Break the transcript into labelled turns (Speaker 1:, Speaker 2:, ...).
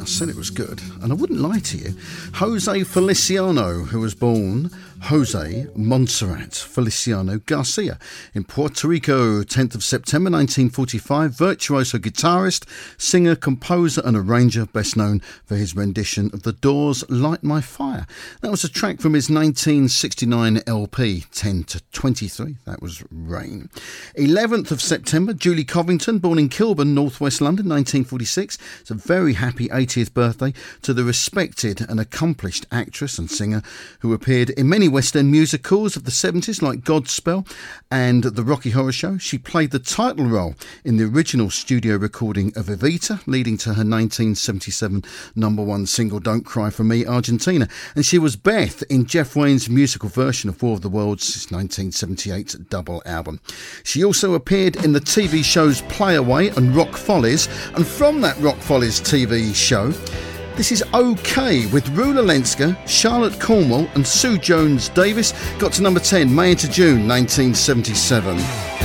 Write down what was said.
Speaker 1: said it was good, and I wouldn't lie to you. Jose Feliciano, who was born Jose Montserrat Feliciano Garcia in Puerto Rico, 10th of September 1945, virtuoso guitarist, singer, composer and arranger, best known for his rendition of The Doors' Light My Fire. That was a track from his 1969 LP, 10 to 23, that was Rain. 11th of September, Julie Covington, born in Kilburn, northwest London, 1946. It's a very happy 80th birthday to the respected and accomplished actress and singer who appeared in many West End musicals of the 70s like Godspell and The Rocky Horror Show. She played the title role in the original studio recording of Evita, leading to her 1977 number one single Don't Cry For Me, Argentina. And she was Beth in Jeff Wayne's musical version of War of the Worlds' 1978 double album. She also appeared in the TV shows Play Away and Rock Follies, and from that Rock Follies TV show, this is OK with Rula Lenska, Charlotte Cornwall and Sue Jones-Davis. Got to number 10, May into June 1977.